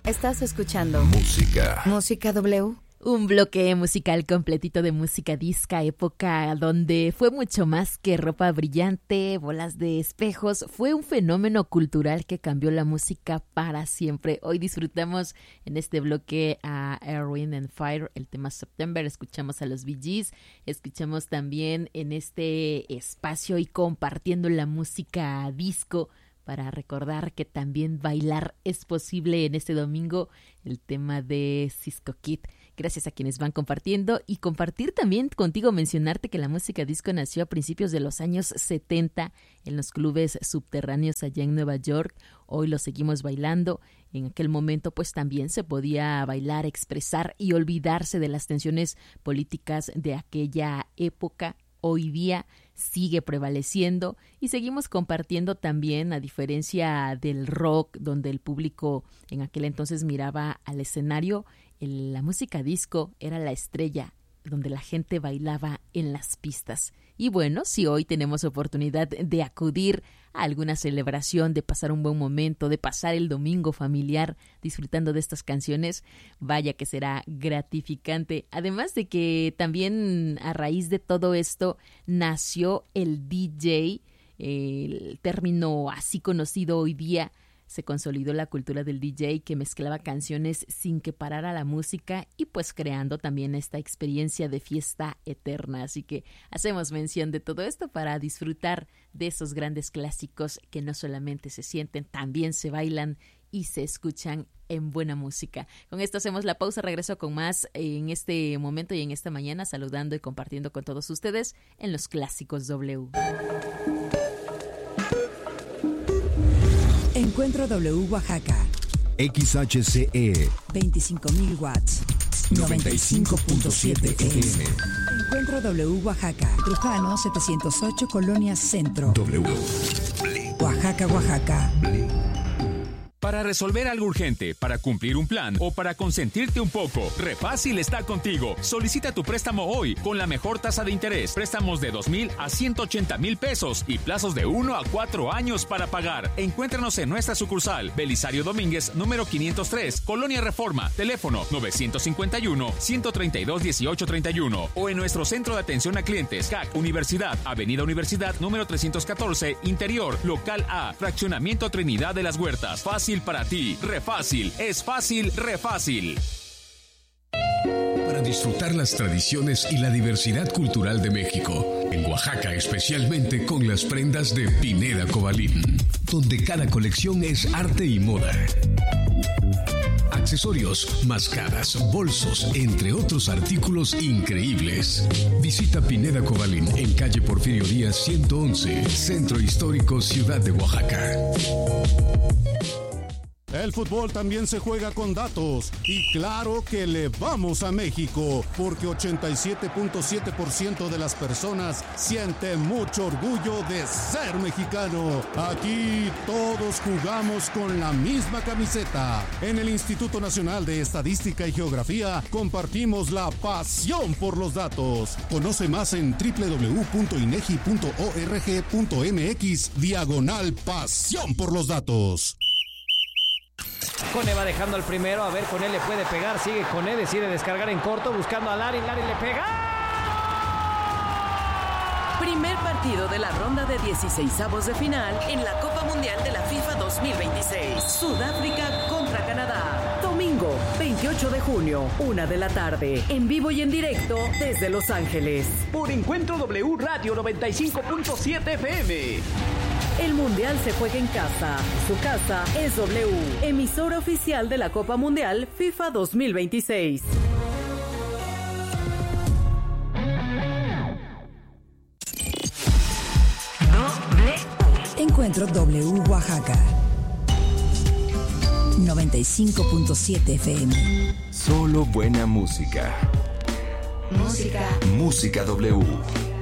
Estás escuchando Música W. Un bloque musical completito de música disca, época donde fue mucho más que ropa brillante, bolas de espejos. Fue un fenómeno cultural que cambió la música para siempre. Hoy disfrutamos en este bloque a Earth, Wind and Fire, el tema September. Escuchamos a los Bee Gees, escuchamos también en este espacio y compartiendo la música disco para recordar que también bailar es posible en este domingo, el tema de Cisco Kid. Gracias a quienes van compartiendo y compartir también contigo, mencionarte que la música disco nació a principios de los años 70 en los clubes subterráneos allá en Nueva York. Hoy lo seguimos bailando. En aquel momento pues también se podía bailar, expresar y olvidarse de las tensiones políticas de aquella época. Hoy día sigue prevaleciendo y seguimos compartiendo también, a diferencia del rock, donde el público en aquel entonces miraba al escenario, la música disco era la estrella, donde la gente bailaba en las pistas. Y bueno, si hoy tenemos oportunidad de acudir a alguna celebración, de pasar un buen momento, de pasar el domingo familiar disfrutando de estas canciones, vaya que será gratificante. Además de que también a raíz de todo esto nació el DJ, el término así conocido hoy día. Se consolidó la cultura del DJ que mezclaba canciones sin que parara la música y pues creando también esta experiencia de fiesta eterna. Así que hacemos mención de todo esto para disfrutar de esos grandes clásicos que no solamente se sienten, también se bailan y se escuchan en buena música. Con esto hacemos la pausa, regreso con más en este momento y en esta mañana, saludando y compartiendo con todos ustedes en los Clásicos W. Encuentro W Oaxaca. XHCE 25.000 watts. 95.7 FM. Encuentro W Oaxaca. Trujano 708, Colonia Centro. W. Oaxaca, Oaxaca. Para resolver algo urgente, para cumplir un plan o para consentirte un poco, Refácil está contigo. Solicita tu préstamo hoy con la mejor tasa de interés. Préstamos de 2,000 a 180,000 pesos y plazos de 1 a 4 años para pagar. Encuéntranos en nuestra sucursal, Belisario Domínguez, número 503, Colonia Reforma, teléfono 951-132-1831 o en nuestro centro de atención a clientes, CAC Universidad, Avenida Universidad, número 314, Interior, Local A, Fraccionamiento Trinidad de las Huertas. Fácil para ti. Refácil. Es fácil, Refácil. Para disfrutar las tradiciones y la diversidad cultural de México, en Oaxaca especialmente con las prendas de Pineda Cobalín, donde cada colección es arte y moda. Accesorios, máscaras, bolsos, entre otros artículos increíbles. Visita Pineda Cobalín en calle Porfirio Díaz 111, Centro Histórico, Ciudad de Oaxaca. El fútbol también se juega con datos y claro que le vamos a México porque 87.7% de las personas siente mucho orgullo de ser mexicano. Aquí todos jugamos con la misma camiseta. En el Instituto Nacional de Estadística y Geografía compartimos la pasión por los datos. Conoce más en www.inegi.org.mx/pasión por los datos. Cone va dejando al primero, a ver, con él le puede pegar, sigue con él, decide descargar en corto, buscando a Lari le pega. Primer partido de la ronda de 16avos de final en la Copa Mundial de la FIFA 2026. Sudáfrica contra Canadá. Domingo, 28 de junio, 1 de la tarde. En vivo y en directo desde Los Ángeles. Por Encuentro W Radio 95.7 FM. El Mundial se juega en casa. Su casa es W, emisora oficial de la Copa Mundial FIFA 2026. Encuentro W Oaxaca. 95.7 FM. Solo buena música. Música Música W.